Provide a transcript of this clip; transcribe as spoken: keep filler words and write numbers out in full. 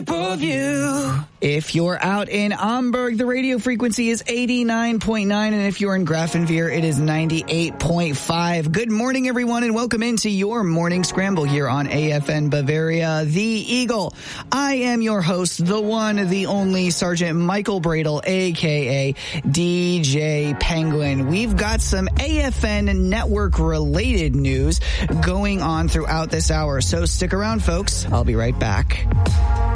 of you. If you're out in Amberg, the radio frequency is eighty-nine point nine, and if you're in Grafenwehr, it is ninety-eight point five. Good morning, everyone, and welcome into your morning scramble here on A F N Bavaria, the Eagle. I am your host, the one, the only Sergeant Michael Bradle, a k a. D J Penguin. We've got some A F N network-related news going on throughout this hour, so stick around, folks. I'll be right back.